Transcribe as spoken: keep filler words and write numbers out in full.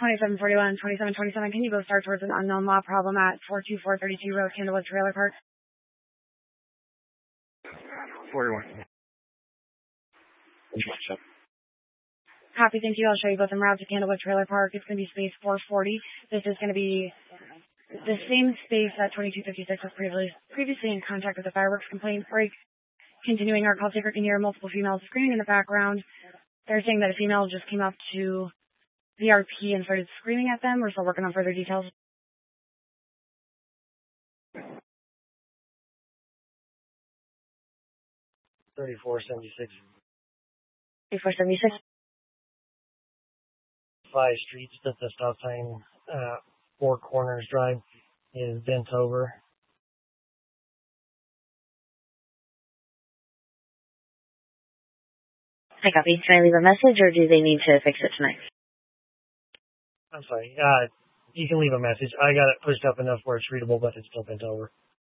twenty-seven forty-one, twenty-seven twenty-seven. Can you both start towards an unknown lot problem at four two four thirty-two Road, Candlewood Trailer Park? forty-one. Copy, thank you. I'll show you both en route to Candlewood Trailer Park. It's going to be space four forty. This is going to be the same space that twenty-two fifty-six was previously, previously in contact with the fireworks complaint break. Continuing, our call taker can hear multiple females screaming in the background. They're saying that a female just came up to the R P and started screaming at them. We're still working on further details. thirty-four seventy-six. thirty-four seventy-six. Five streets that the stop sign, uh, Four Corners Drive is bent over. I copy. Can I leave a message, or do they need to fix it tonight? I'm sorry. Uh, you can leave a message. I got it pushed up enough where it's readable, but it's still bent over.